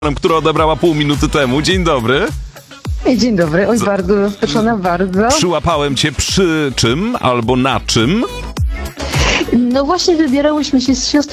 która odebrała pół minuty temu. Dzień dobry. Dzień dobry, oj, bardzo zaskoczona, bardzo. Przyłapałem cię przy czym albo na czym? No właśnie wybierałyśmy się z siostrą